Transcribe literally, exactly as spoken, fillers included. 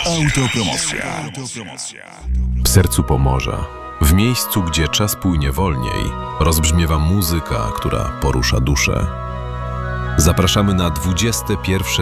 Autopromocja. W sercu Pomorza, w miejscu, gdzie czas płynie wolniej, rozbrzmiewa muzyka, która porusza duszę. Zapraszamy na dwudzieste pierwsze